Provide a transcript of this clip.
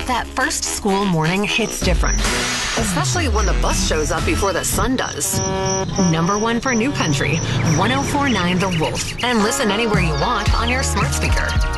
That first school morning hits different. Especially when the bus shows up before the sun does. Number one for New Country, 104.9 The Wolf. And listen anywhere you want on your smart speaker.